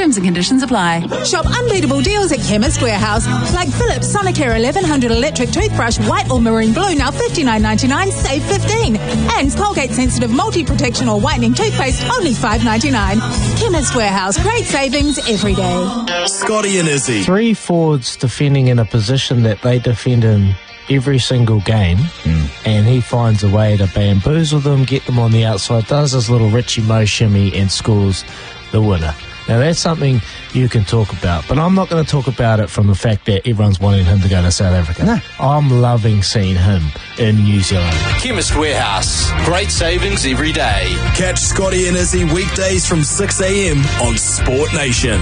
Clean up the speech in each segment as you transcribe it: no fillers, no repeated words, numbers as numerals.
Terms and conditions apply. Shop unbeatable deals at Chemist Warehouse. Like Philips Sonicare 1100 electric toothbrush, white or marine blue, now $59.99, save $15. And Colgate Sensitive Multi-Protection or Whitening Toothpaste, only $5.99. Chemist Warehouse, great savings every day. Scotty and Izzy. 3 forwards defending in a position that they defend in every single game, and he finds a way to bamboozle them, get them on the outside, does his little Richie Mo shimmy and scores the winner. Now that's something you can talk about, but I'm not going to talk about it from the fact that everyone's wanting him to go to South Africa. No. I'm loving seeing him in New Zealand. Chemist Warehouse. Great savings every day. Catch Scotty and Izzy weekdays from 6 a.m. on Sport Nation.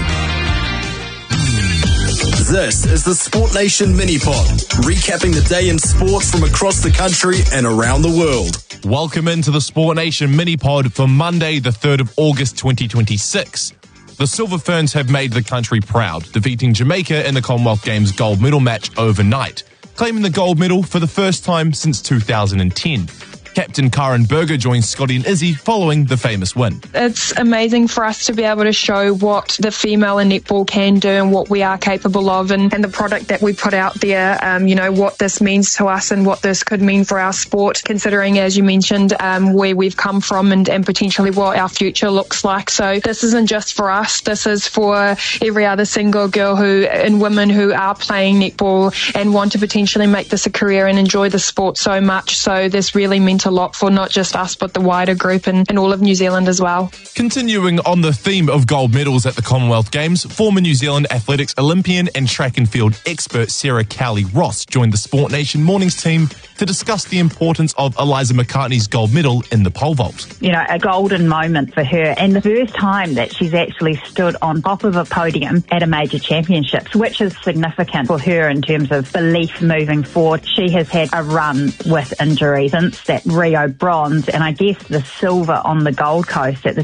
This is the Sport Nation Mini-Pod, recapping the day in sport from across the country and around the world. Welcome into the Sport Nation Mini-Pod for Monday, the 3rd of August 2026. The Silver Ferns have made the country proud, defeating Jamaica in the Commonwealth Games gold medal match overnight, claiming the gold medal for the first time since 2010. Captain Karen Berger joins Scotty and Izzy following the famous win. It's amazing for us to be able to show what the female in netball can do and what we are capable of, and the product that we put out there, what this means to us and what this could mean for our sport, considering, as you mentioned, where we've come from and potentially what our future looks like. So this isn't just for us, this is for every other single girl and women who are playing netball and want to potentially make this a career and enjoy the sport so much. So this really meant a lot for not just us but the wider group and all of New Zealand as well. Continuing on the theme of gold medals at the Commonwealth Games, former New Zealand athletics Olympian and track and field expert Sarah Cowley-Ross joined the Sport Nation Mornings team to discuss the importance of Eliza McCartney's gold medal in the pole vault. You know, a golden moment for her, and the first time that she's actually stood on top of a podium at a major championships, which is significant for her in terms of belief moving forward. She has had a run with injuries since that Rio bronze, and I guess the silver on the Gold Coast at the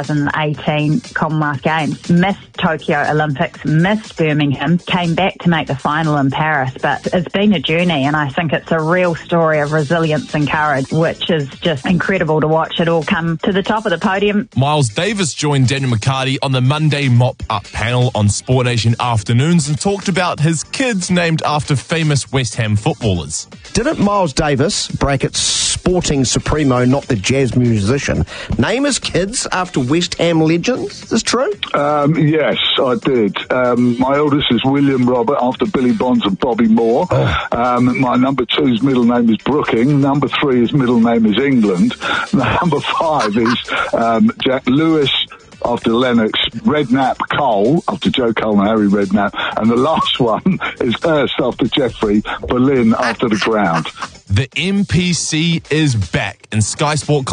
2018 Commonwealth Games. Missed Tokyo Olympics, missed Birmingham, came back to make the final in Paris, but it's been a journey, and I think it's a real story of resilience and courage, which is just incredible to watch it all come to the top of the podium. Miles Davis joined Daniel McCarty on the Monday Mop-Up panel on Sport Nation Afternoons and talked about his kids named after famous West Ham footballers. Didn't Miles Davis, brackets sporting supremo, not the jazz musician, name his kids after West Ham legends? Is this true? Yes, I did. My eldest is William Robert, after Billy Bonds and Bobby Moore. My number 2's middle name is Brooking. Number 3, his middle name is England. Number 5 is Jack Lewis, after Lennox, Redknapp Cole, after Joe Cole and Harry Redknapp, and the last one is Hurst, after Jeffrey, Berlin, after the ground. The MPC is back, and Sky Sport